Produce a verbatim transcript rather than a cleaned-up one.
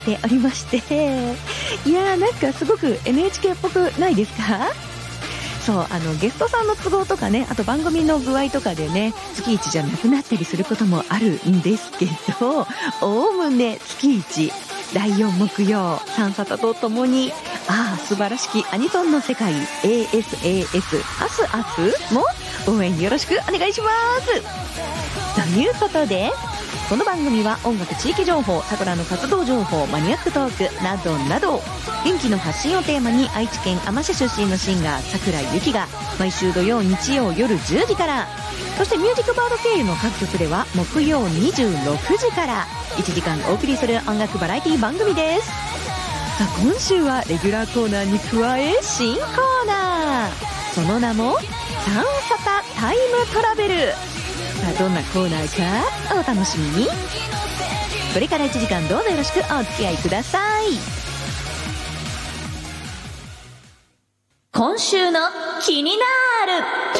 ておりまして、いやーなんかすごく エヌエイチケー っぽくないですか？そう、あのゲストさんの都合とかね、あと番組の具合とかでね、月いちじゃなくなったりすることもあるんですけど、おおむね月いちだいよん木曜さんサタとともに、ああ素晴らしきアニソンの世界 エーエスエーエス アスアスも応援よろしくお願いします。ということで、この番組は音楽、地域情報、桜の活動情報、マニアックトークなどなど、元気の発信をテーマに愛知県あま市出身のシンガー桜井由紀が毎週土曜日曜夜じゅうじから、そしてミュージックバード経由の各局では木曜にじゅうろくじからいちじかんお送りする音楽バラエティ番組です。さあ今週はレギュラーコーナーに加え新コーナー、その名もさんサタタイムトラベル。さあどんなコーナーかお楽しみに。これからいちじかんどうぞよろしくお付き合いください。今週の気になる